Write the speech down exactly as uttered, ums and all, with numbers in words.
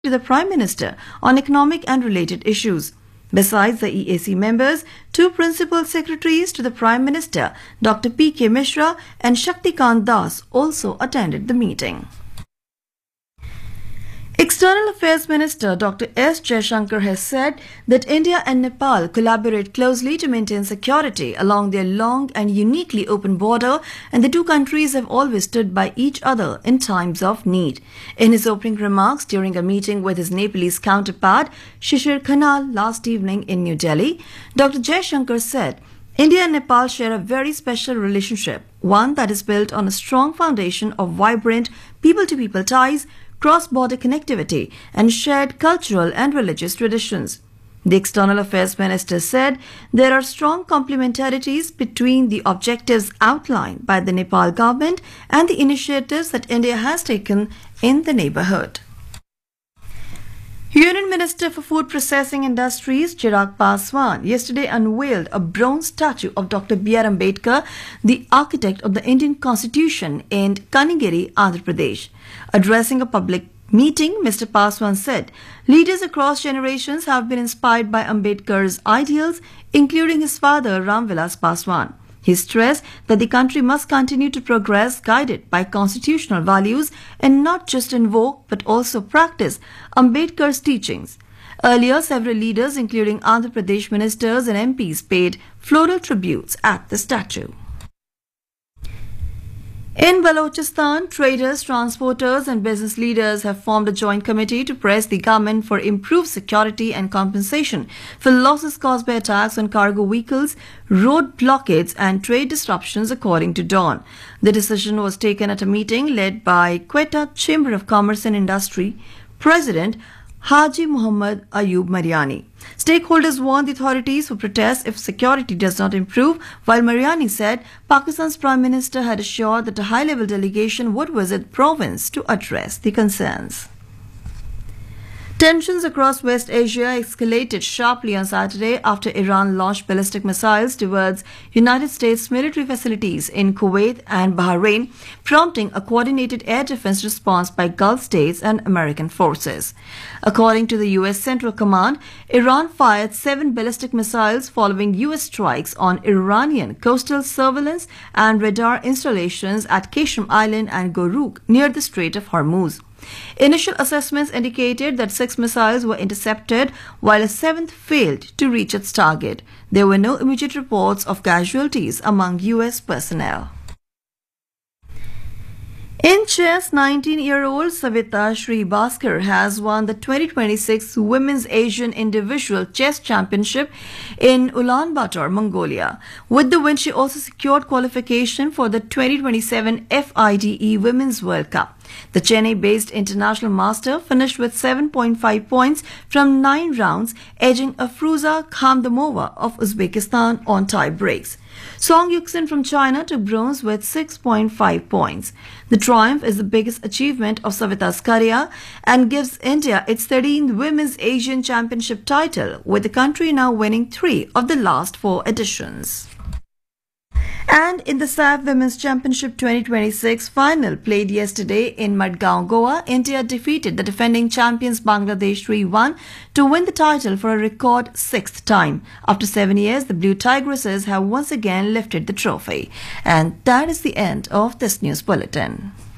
to the Prime Minister on economic and related issues. Besides the E A C members, two principal secretaries to the Prime Minister, Doctor P K Mishra and Shaktikant Das, also attended the meeting. External Affairs Minister Doctor S Jaishankar has said that India and Nepal collaborate closely to maintain security along their long and uniquely open border, and the two countries have always stood by each other in times of need. In his opening remarks during a meeting with his Nepalese counterpart Shishir Khanal last evening in New Delhi, Doctor Jaishankar said, India and Nepal share a very special relationship, one that is built on a strong foundation of vibrant people-to-people ties, cross-border connectivity and shared cultural and religious traditions. The External Affairs Minister said there are strong complementarities between the objectives outlined by the Nepal government and the initiatives that India has taken in the neighborhood. Union Minister for Food Processing Industries Chirag Paswan yesterday unveiled a bronze statue of Doctor B R Ambedkar, the architect of the Indian Constitution, in Kanigiri, Andhra Pradesh. Addressing a public meeting, Mister Paswan said, leaders across generations have been inspired by Ambedkar's ideals, including his father Ram Vilas Paswan. He stressed that the country must continue to progress guided by constitutional values and not just invoke but also practice Ambedkar's teachings. Earlier, several leaders, including Andhra Pradesh ministers and M Ps, paid floral tributes at the statue. In Balochistan, traders, transporters and business leaders have formed a joint committee to press the government for improved security and compensation for losses caused by attacks on cargo vehicles, road blockades and trade disruptions, according to Dawn. The decision was taken at a meeting led by Quetta Chamber of Commerce and Industry President Haji Muhammad Ayub Mariani. Stakeholders warned the authorities for protests if security does not improve, while Mariani said Pakistan's Prime Minister had assured that a high-level delegation would visit the province to address the concerns. Tensions across West Asia escalated sharply on Saturday after Iran launched ballistic missiles towards United States military facilities in Kuwait and Bahrain, prompting a coordinated air defense response by Gulf states and American forces. According to the U S Central Command, Iran fired seven ballistic missiles following U S strikes on Iranian coastal surveillance and radar installations at Qasem Island and Goruk near the Strait of Hormuz. Initial assessments indicated that six missiles were intercepted, while a seventh failed to reach its target. There were no immediate reports of casualties among U S personnel. In chess, nineteen-year-old Savita Shribhaskar has won the twenty twenty-six Women's Asian Individual Chess Championship in Ulaanbaatar, Mongolia. With the win, she also secured qualification for the twenty twenty-seven F I D E Women's World Cup. The Chennai-based international master finished with seven point five points from nine rounds, edging Afruza Khamdamova of Uzbekistan on tie breaks. Song Yuxin from China took bronze with six point five points. The triumph is the biggest achievement of Savita's career and gives India its thirteenth Women's Asian Championship title, with the country now winning three of the last four editions. And in the S A F Women's Championship twenty twenty-six final played yesterday in Madgaon, Goa, India defeated the defending champions Bangladesh three one to win the title for a record sixth time. After seven years, the Blue Tigresses have once again lifted the trophy. And that is the end of this news bulletin.